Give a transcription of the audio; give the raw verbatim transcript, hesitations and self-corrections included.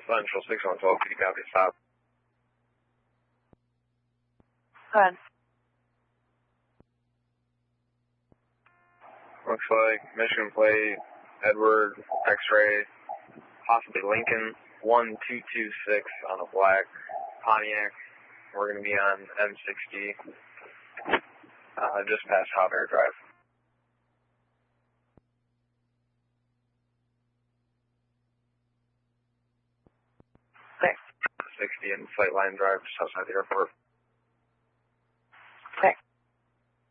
Central six one twelve, could you copy stop? Go ahead. Looks like Michigan plate, Edward, X-ray, possibly Lincoln, one two two six on a black Pontiac. We're going to be on M sixty, uh, just past Hot Air Drive. Clear. sixty and Sightline Drive, just outside the airport.